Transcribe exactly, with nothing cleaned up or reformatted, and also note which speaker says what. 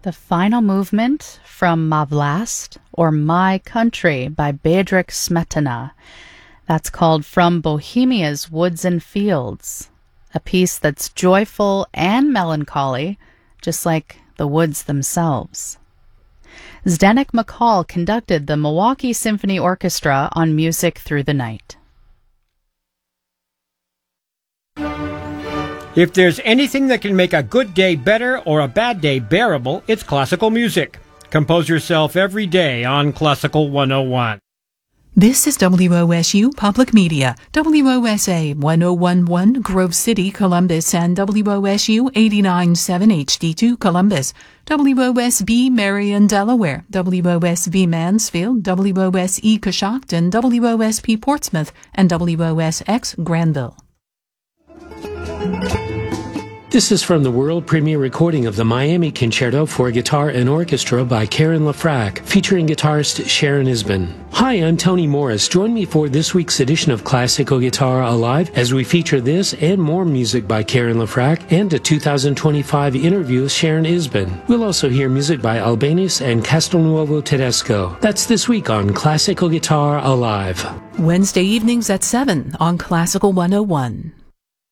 Speaker 1: The final movement from Ma Vlast, or My Country, by Bedřich Smetana. That's called From Bohemia's Woods and Fields, a piece that's joyful and melancholy, just like the woods themselves. Zdeněk McCall conducted the Milwaukee Symphony Orchestra on Music Through the Night.
Speaker 2: If there's anything that can make a good day better or a bad day bearable, it's classical music. Compose yourself every day on Classical one oh one.
Speaker 3: This is W O S U Public Media, W O S A one oh one point one Grove City, Columbus, and W O S U eighty-nine point seven H D two Columbus, W O S B Marion, Delaware, W O S B Mansfield, W O S E Coshocton, W O S P Portsmouth, and W O S X Granville.
Speaker 4: This is from the world premiere recording of the Miami Concerto for Guitar and Orchestra by Karen LaFrac, featuring guitarist Sharon Isbin. Hi, I'm Tony Morris. Join me for this week's edition of Classical Guitar Alive as we feature this and more music by Karen LaFrac and a two thousand twenty-five interview with Sharon Isbin. We'll also hear music by Albéniz and Castelnuovo Tedesco. That's this week on Classical Guitar Alive.
Speaker 3: Wednesday evenings at seven on Classical one oh one.